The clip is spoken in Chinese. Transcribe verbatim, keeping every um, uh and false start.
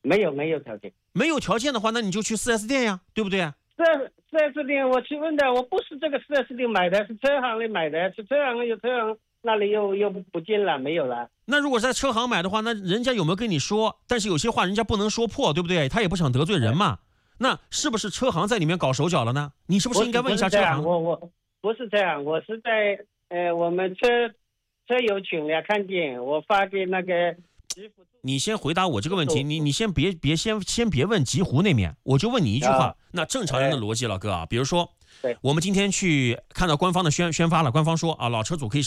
没有没有条件。 没有条件的话，那你就去 四 S 店呀，对不对？ 四 S 店我去问的，我不是这个四 S 店买的，是车行里买的，去车行有车行那里又又不见了，没有了。 那如果在车行买的话，那人家有没有跟你说？但是有些话人家不能说破，对不对？他也不想得罪人嘛。那是不是车行在里面搞手脚了呢？你是不是应该问一下车行？ 我我不是这样，我是在呃我们车车友群里看见我发给那个。 你先回答我这个问题，你你先别别先先别问极狐那面，我就问你一句话。啊、那正常人的逻辑，老哥啊，比如说，我们今天去看到官方的宣宣发了，官方说啊，老车主可以